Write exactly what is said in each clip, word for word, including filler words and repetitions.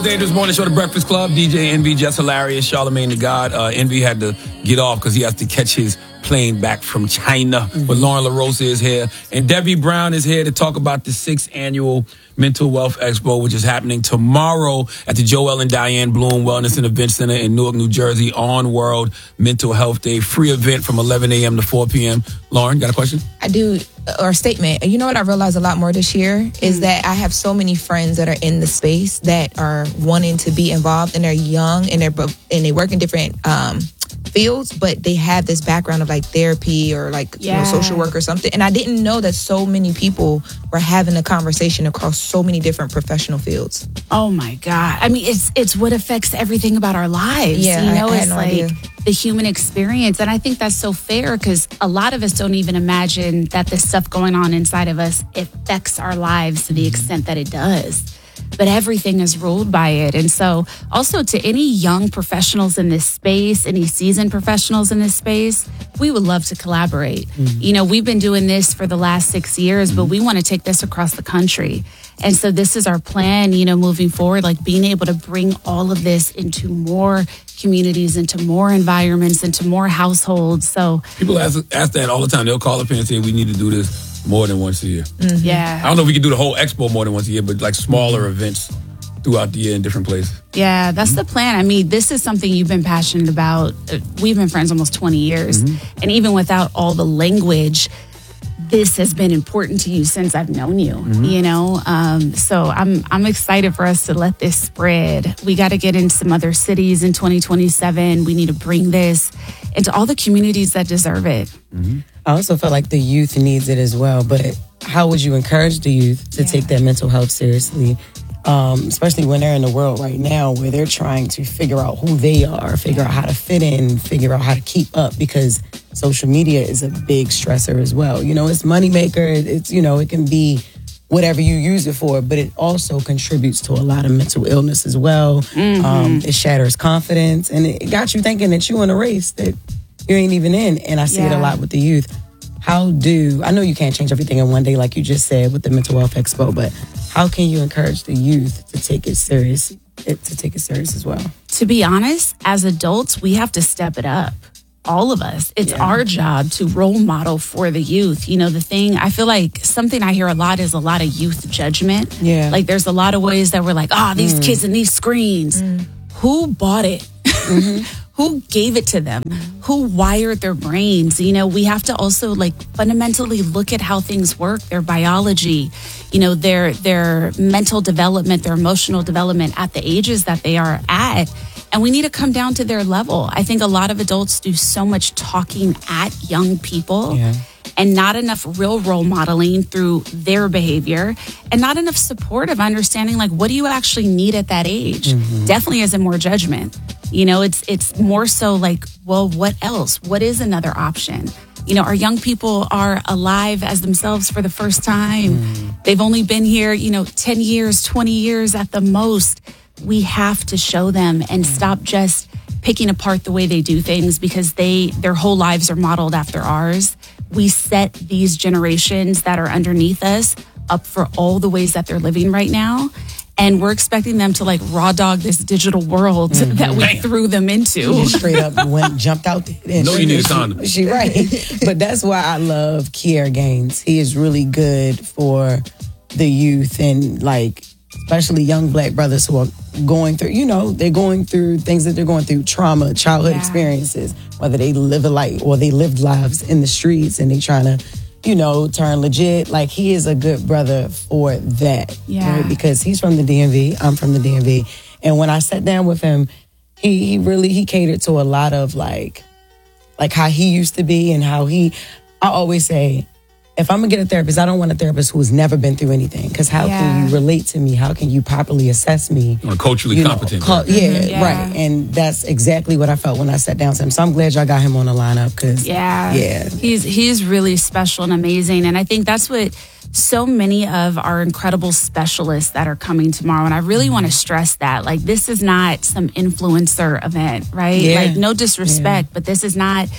Dangerous Morning Show, The Breakfast Club. D J Envy, Jess Hilarious, Charlamagne the God. Uh, Envy had to get off because he has to catch his plane back from China. Mm-hmm. But Lauren LaRosa is here. And Debbie Brown is here to talk about the sixth annual Mental Wealth Expo, which is happening tomorrow at the Joel and Diane Bloom Wellness and Event Center in Newark, New Jersey on World Mental Health Day. Free event from eleven a.m. to four p.m. Lauren, got a question? I do, or a statement. You know what I realized a lot more this year is mm. that I have so many friends that are in the space that are wanting to be involved, and they're young and they're and they work in different um, fields, but they have this background of like therapy or like yeah. you know, social work or something. And I didn't know that so many people were having a conversation across so many different professional fields. Oh my God. I mean, it's it's what affects everything about our lives. Yeah, you know, I, I it's no like idea. The human experience. And I think that's so fair because a lot of us don't even imagine that the stuff going on inside of us affects our lives to the extent that it does. But everything is ruled by it. And so also to any young professionals in this space, any seasoned professionals in this space, we would love to collaborate. Mm-hmm. You know, we've been doing this for the last six years, mm-hmm. but we want to take this across the country. And so this is our plan, you know, moving forward, like being able to bring all of this into more communities, into more environments, into more households. So people ask, ask that all the time. They'll call up here and say, we need to do this more than once a year. Mm-hmm. Yeah. I don't know if we can do the whole expo more than once a year, but like smaller events throughout the year in different places. Yeah, that's mm-hmm. the plan. I mean, this is something you've been passionate about. We've been friends almost twenty years. Mm-hmm. And even without all the language, this has been important to you since I've known you, mm-hmm. you know? Um, so I'm I'm excited for us to let this spread. We got to get in some other cities in twenty twenty-seven. We need to bring this into all the communities that deserve it. Mm-hmm. I also feel like the youth needs it as well, but how would you encourage the youth to yeah. take their mental health seriously? Um, especially when they're in the world right now where they're trying to figure out who they are, figure out how to fit in, figure out how to keep up, because social media is a big stressor as well. You know, it's moneymaker. It's, you know, it can be whatever you use it for, but it also contributes to a lot of mental illness as well. Mm-hmm. Um, it shatters confidence, and it got you thinking that you're in a race that you ain't even in. And I see yeah. it a lot with the youth. How do, I know you can't change everything in one day, like you just said with the Mental Health Expo, but how can you encourage the youth to take it serious, it, to take it serious as well? To be honest, as adults, we have to step it up. All of us. It's yeah. our job to role model for the youth. You know, the thing, I feel like something I hear a lot is a lot of youth judgment. Yeah. Like there's a lot of ways that we're like, oh, these mm. kids and these screens. Mm. Who bought it? Mm-hmm. Who gave it to them? Who wired their brains? You know, we have to also like fundamentally look at how things work, their biology, you know, their their mental development, their emotional development at the ages that they are at. And we need to come down to their level. I think a lot of adults do so much talking at young people yeah. and not enough real role modeling through their behavior and not enough support of understanding like what do you actually need at that age? Mm-hmm. Definitely isn't more judgment. You know, it's it's more so like, well, what else? What is another option? You know, our young people are alive as themselves for the first time. Mm. They've only been here, you know, ten years, twenty years at the most. We have to show them and stop just picking apart the way they do things because they their whole lives are modeled after ours. We set these generations that are underneath us up for all the ways that they're living right now. And we're expecting them to like raw dog this digital world mm-hmm. that we threw them into. She straight up went, jumped out there. No, you need a condom. She right. But that's why I love Kier Gaines. He is really good for the youth and like, especially young black brothers who are going through, you know, they're going through things that they're going through, trauma, childhood yeah. experiences, whether they live a life or they lived lives in the streets and they trying to, you know, turn legit. Like, he is a good brother for that. Yeah. Right? Because he's from the D M V. I'm from the D M V. And when I sat down with him, he, he really, he catered to a lot of like, like how he used to be and how he, I always say, if I'm going to get a therapist, I don't want a therapist who's never been through anything. Because how yeah. can you relate to me? How can you properly assess me? Or culturally you competent. Know, right? yeah, mm-hmm, yeah, right. And that's exactly what I felt when I sat down to him. So I'm glad y'all got him on the lineup. Cause, yeah. yeah. He's, he's really special and amazing. And I think that's what so many of our incredible specialists that are coming tomorrow. And I really mm-hmm. want to stress that. Like, this is not some influencer event, right? Yeah. Like, no disrespect, yeah. but this is not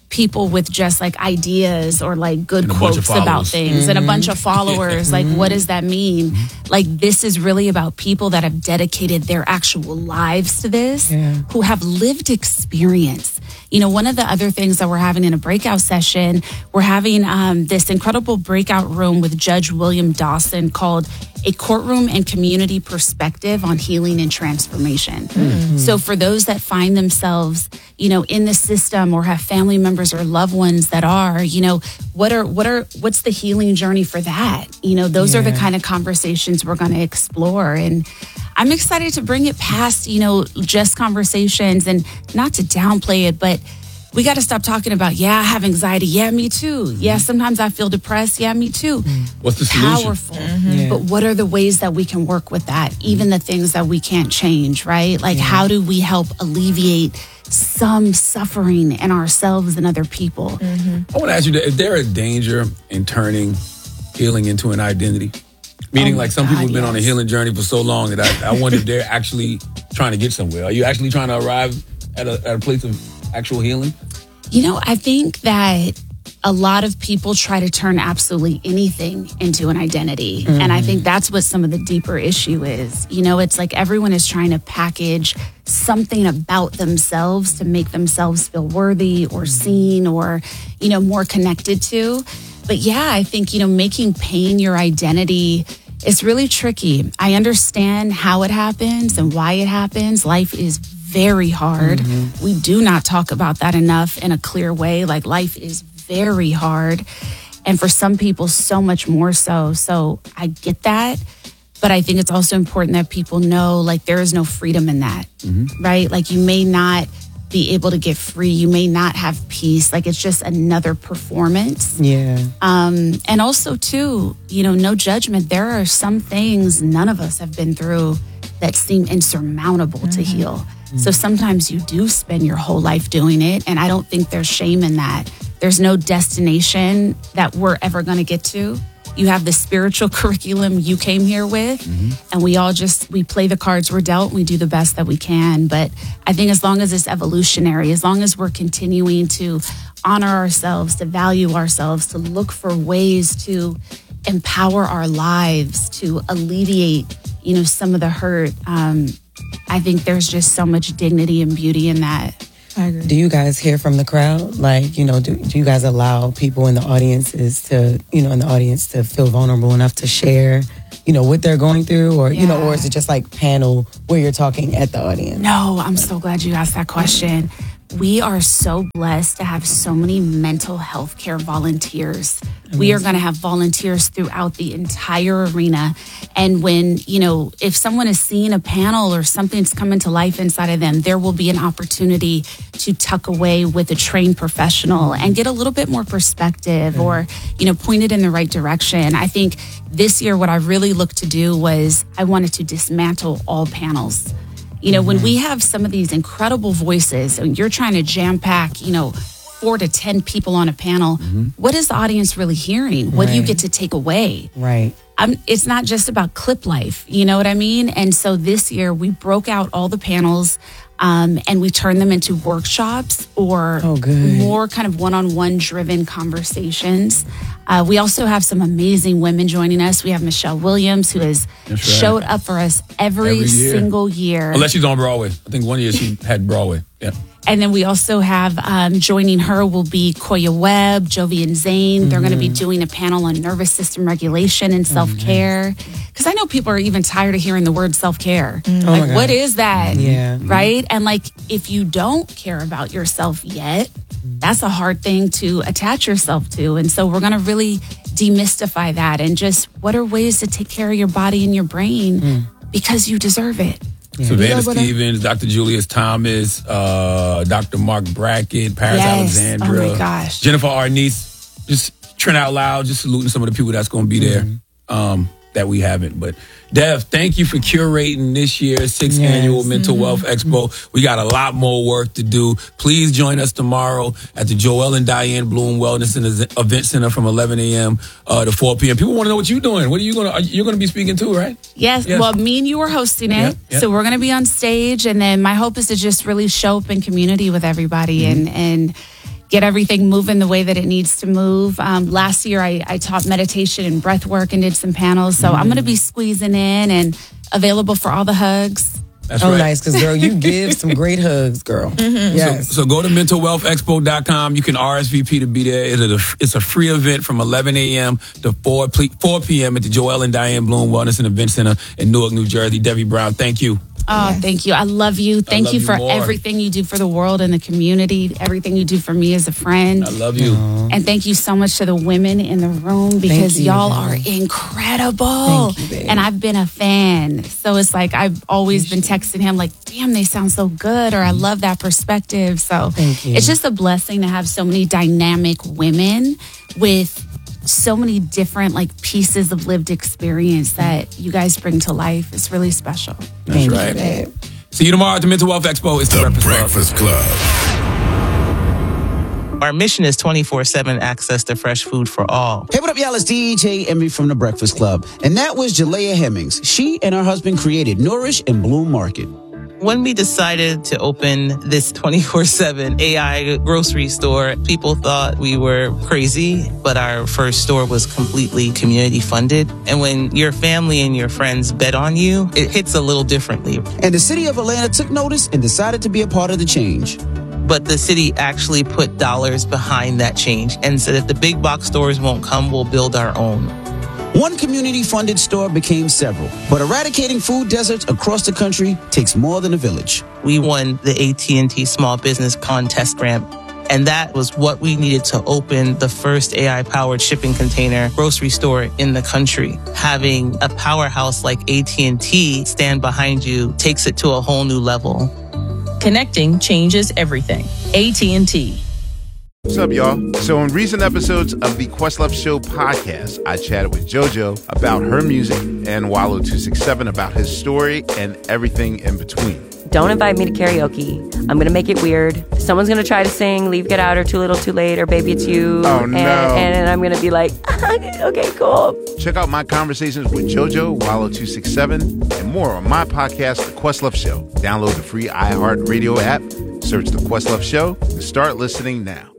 people with just like ideas or like good And a bunch of quotes about followers. things and a bunch of followers. Like, what does that mean? Like, this is really about people that have dedicated their actual lives to this, Yeah. who have lived experience. You know, one of the other things that we're having in a breakout session, we're having um, this incredible breakout room with Judge William Dawson called A Courtroom and Community Perspective on Healing and Transformation. Mm-hmm. So for those that find themselves, you know, in the system or have family members or loved ones that are, you know, what are, what are, what's the healing journey for that? You know, those yeah. are the kind of conversations we're going to explore. And I'm excited to bring it past, you know, just conversations, and not to downplay it, but we got to stop talking about, yeah, I have anxiety. Yeah, me too. Yeah, sometimes I feel depressed. Yeah, me too. What's the solution? Powerful. Mm-hmm. Yeah. But what are the ways that we can work with that? Even the things that we can't change, right? Like, yeah. how do we help alleviate some suffering in ourselves and other people? Mm-hmm. I want to ask you, is there a danger in turning healing into an identity? Meaning, oh like, some God, people have been yes. on a healing journey for so long that I, I wonder if they're actually trying to get somewhere. Are you actually trying to arrive at a, at a place of actual healing? You know, I think that a lot of people try to turn absolutely anything into an identity. Mm-hmm. And I think that's what some of the deeper issue is. You know, it's like everyone is trying to package something about themselves to make themselves feel worthy or seen or, you know, more connected to. But yeah, I think, you know, making pain your identity is really tricky. I understand how it happens and why it happens. Life is very hard. Mm-hmm. We do not talk about that enough in a clear way. Like, life is very hard. And for some people, so much more so. So I get that. But I think it's also important that people know, like, there is no freedom in that, mm-hmm. right? Like, you may not be able to get free. You may not have peace. Like, it's just another performance. Yeah. Um, and also, too, you know, no judgment. There are some things none of us have been through that seem insurmountable mm-hmm. to heal. Mm-hmm. So sometimes you do spend your whole life doing it. And I don't think there's shame in that. There's no destination that we're ever going to get to. You have the spiritual curriculum you came here with, mm-hmm. and we all just, we play the cards we're dealt, and we do the best that we can. But I think as long as it's evolutionary, as long as we're continuing to honor ourselves, to value ourselves, to look for ways to empower our lives, to alleviate, you know, some of the hurt, um, I think there's just so much dignity and beauty in that. I agree. Do you guys hear from the crowd? Like, you know, do, do you guys allow people in the audiences to, you know, in the audience to feel vulnerable enough to share, you know, what they're going through? Or, yeah. you know, or is it just like panel where you're talking at the audience? No, I'm so glad you asked that question. We are so blessed to have so many mental health care volunteers. Amazing. We are going to have volunteers throughout the entire arena. And when, you know, if someone is seeing a panel or something's coming to life inside of them, there will be an opportunity to tuck away with a trained professional and get a little bit more perspective mm-hmm. or, you know, point it in the right direction. I think this year what I really looked to do was I wanted to dismantle all panels. You know, mm-hmm. when we have some of these incredible voices and you're trying to jam pack, you know, four to ten people on a panel, mm-hmm. what is the audience really hearing? What right. do you get to take away? Right. Um, it's not just about clip life. You know what I mean? And so this year we broke out all the panels um, and we turned them into workshops or oh, good. more kind of one-on-one driven conversations. Uh, we also have some amazing women joining us. We have Michelle Williams, who has right. showed up for us every, every year. single year. Unless she's on Broadway. I think one year she had Broadway. Yeah. And then we also have um, joining her will be Koya Webb, Jovian Zane. Mm-hmm. They're going to be doing a panel on nervous system regulation and self-care. Because I know people are even tired of hearing the word self-care. Mm-hmm. Oh like, what is that? Yeah. Right? And like, if you don't care about yourself yet, that's a hard thing to attach yourself to. And so we're going to really demystify that and just what are ways to take care of your body and your brain mm. because you deserve it. Yeah. Savannah Stevens, Doctor Julius Thomas, uh, Doctor Mark Brackett, Paris yes. Alexandra, oh my gosh. Jennifer Arnice. Just Trent Out Loud, just saluting some of the people that's going to be there mm-hmm. um, that we haven't. But Dev, thank you for curating this year's sixth yes. annual Mental mm-hmm. Wealth Expo. We got a lot more work to do. Please join us tomorrow at the Joel and Diane Bloom Wellness and Event Center from eleven a.m. Uh, to four p.m. People want to know what you're doing. What are you going to? You're going to be speaking too, right? Yes. yes. Well, me and you are hosting it, yep, yep. so we're going to be on stage, and then my hope is to just really show up in community with everybody, mm-hmm. and and. get everything moving the way that it needs to move. Um, last year, I, I taught meditation and breath work and did some panels. So mm. I'm going to be squeezing in and available for all the hugs. That's oh, right. nice, because, girl, you give some great hugs, girl. Mm-hmm. Yes. So, so go to mental wealth expo dot com. You can R S V P to be there. It's a, it's a free event from eleven a.m. to four p.m. at the Joel and Diane Bloom Wellness and Event Center in Newark, New Jersey. Debbie Brown, thank you. Oh, Yes. thank you. I love you. Thank love you you for more. everything you do for the world and the community, everything you do for me as a friend. I love you. Aww. And thank you so much to the women in the room because you, y'all babe. are incredible. Thank you, babe. And I've been a fan. So it's like I've always been texting him like, damn, they sound so good, or I love that perspective. So Thank you. it's just a blessing to have so many dynamic women with so many different like pieces of lived experience that you guys bring to life. It's really special. That's Thank you, right. babe. See you tomorrow at the Mental Wealth Expo. It's the, The Breakfast, Breakfast Club. Club. Our mission is twenty-four seven access to fresh food for all. Hey, what up, y'all? It's D J Envy from The Breakfast Club. And that was Jalea Hemmings. She and her husband created Nourish and Bloom Market. When we decided to open this twenty-four seven A I grocery store, people thought we were crazy, but our first store was completely community funded. And when your family and your friends bet on you, it hits a little differently. And the city of Atlanta took notice and decided to be a part of the change. But the city actually put dollars behind that change and said if the big box stores won't come, we'll build our own. One community-funded store became several, but eradicating food deserts across the country takes more than a village. We won the A T and T Small Business Contest Grant, and that was what we needed to open the first A I-powered shipping container grocery store in the country. Having a powerhouse like A T and T stand behind you takes it to a whole new level. Connecting changes everything. A T and T. What's up, y'all? So in recent episodes of the Questlove Show podcast, I chatted with JoJo about her music and Wallow two six seven about his story and everything in between. Don't invite me to karaoke. I'm going to make it weird. Someone's going to try to sing Leave, Get Out, or Too Little, Too Late, or Baby It's You. Oh, and, no. And, and I'm going to be like, okay, cool. Check out my conversations with JoJo, Wallow two six seven, and more on my podcast, The Questlove Show. Download the free iHeartRadio app, search The Questlove Show, and start listening now.